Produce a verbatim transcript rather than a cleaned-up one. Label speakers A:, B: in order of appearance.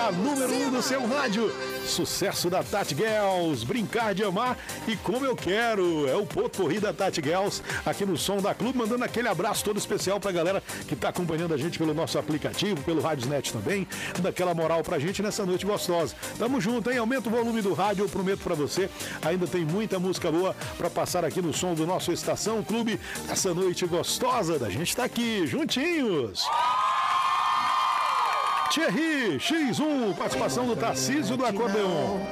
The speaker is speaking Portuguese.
A: a número um do seu rádio. Sucesso da Tati Girls, Brincar de Amar e Como Eu Quero. É o Potpourri da Tati Girls aqui no Som da Clube, mandando aquele abraço todo especial pra galera que tá acompanhando a gente pelo nosso aplicativo, pelo Radiosnet também, dando aquela moral pra gente nessa noite gostosa. Tamo junto, hein? Aumenta o volume do rádio, eu prometo pra você. Ainda tem muita música boa pra passar aqui no som do nosso Estação Clube, essa noite gostosa da gente tá aqui, juntinhos. Thierry, X um, participação do Tarcísio do acordeon.